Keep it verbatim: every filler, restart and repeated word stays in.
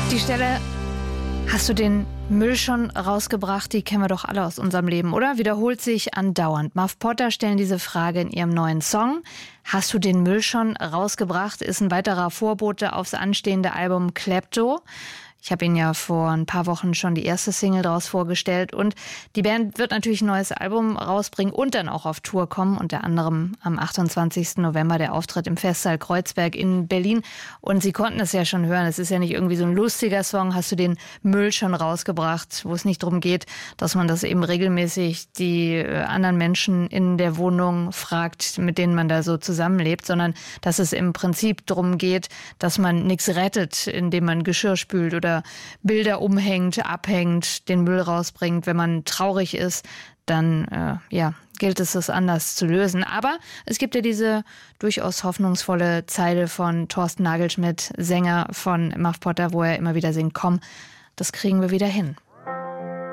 Die Stelle, hast du den Müll schon rausgebracht? Die kennen wir doch alle aus unserem Leben, oder? Wiederholt sich andauernd. Muff Potter stellen diese Frage in ihrem neuen Song. Hast du den Müll schon rausgebracht? Ist ein weiterer Vorbote aufs anstehende Album Klepto. Ich habe Ihnen ja vor ein paar Wochen schon die erste Single daraus vorgestellt. Und die Band wird natürlich ein neues Album rausbringen und dann auch auf Tour kommen. Unter anderem am achtundzwanzigsten November der Auftritt im Festsaal Kreuzberg in Berlin. Und Sie konnten es ja schon hören, es ist ja nicht irgendwie so ein lustiger Song. Hast du den Müll schon rausgebracht? Wo es nicht darum geht, dass man das eben regelmäßig die anderen Menschen in der Wohnung fragt, mit denen man da so zusammenlebt, sondern dass es im Prinzip darum geht, dass man nichts rettet, indem man Geschirr spült oder Bilder umhängt, abhängt, den Müll rausbringt. Wenn man traurig ist, dann äh, ja, gilt es, das anders zu lösen. Aber es gibt ja diese durchaus hoffnungsvolle Zeile von Thorsten Nagelschmidt, Sänger von Muff Potter, wo er immer wieder singt, komm, das kriegen wir wieder hin.